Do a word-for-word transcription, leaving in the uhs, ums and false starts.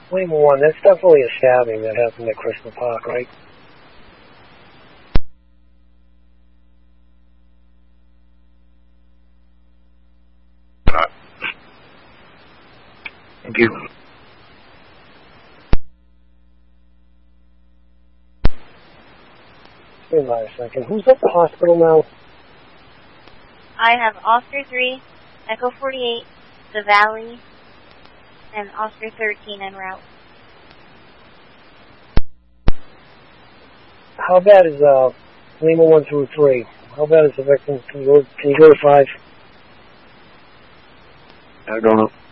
Lima one, that's definitely a stabbing that happened at Crystal Park, right? Thank you. Stand by a second. Who's at the hospital now? I have Oscar three, Echo forty-eight, The Valley, and Oscar thirteen en route. How bad is uh, Lima one through three? How bad is the victim? Can you go, can you go to five? I don't know.